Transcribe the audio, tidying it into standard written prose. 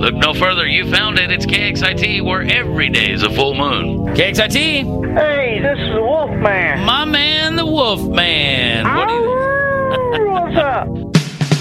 Look no further. You found it. It's KXIT, where every day is a full moon. KXIT. Hey, this is the Wolf Man. My man, the Wolf Man. What do you... What's up?